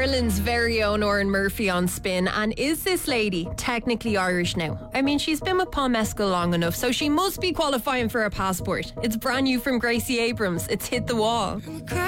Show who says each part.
Speaker 1: Ireland's very own Oren Murphy on Spin. And is this lady technically Irish now? I mean, she's been with Paul Mescal long enough, so she must be qualifying for a passport. It's brand new from Gracie Abrams. It's Hit the Wall.